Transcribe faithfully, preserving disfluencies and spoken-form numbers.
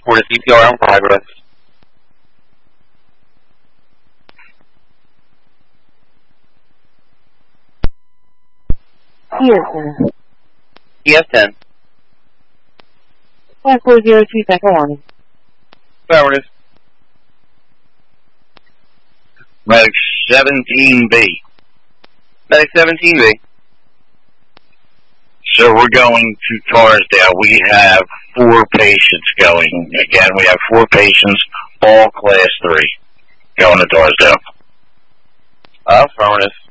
report a C P R in progress. Here, E F ten. five four zero two, second warning. Affirmative. Medic seventeen B. Medic seventeen B. So we're going to Torresdale. We have four patients going. Again, we have four patients, all class three, going to Torresdale. Affirmative.